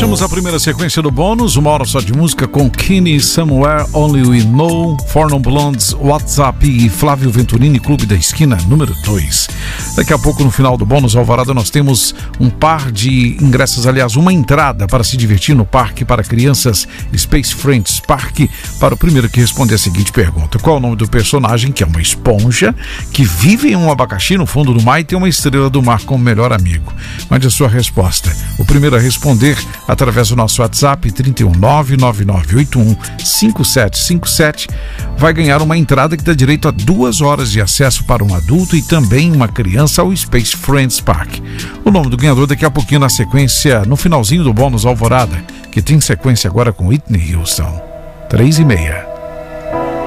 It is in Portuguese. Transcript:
Temos a primeira sequência do bônus, uma hora só de música com Kenny, Somewhere Only We Know, Four Non Blondes, WhatsApp e Flávio Venturini, Clube da Esquina, número 2. Daqui a pouco, no final do bônus Alvorada, nós temos um par de ingressos, aliás, uma entrada para se divertir no parque para crianças Space Friends Park, para o primeiro que responder a seguinte pergunta: qual é o nome do personagem que é uma esponja que vive em um abacaxi no fundo do mar e tem uma estrela do mar como melhor amigo? Mande a sua resposta. O primeiro a responder através do nosso WhatsApp 31998157757 vai ganhar uma entrada que dá direito a 2 horas de acesso para um adulto e também uma criança ao Space Friends Park. O nome do ganhador daqui a pouquinho na sequência, no finalzinho do bônus Alvorada, que tem sequência agora com Whitney Houston. 3:30.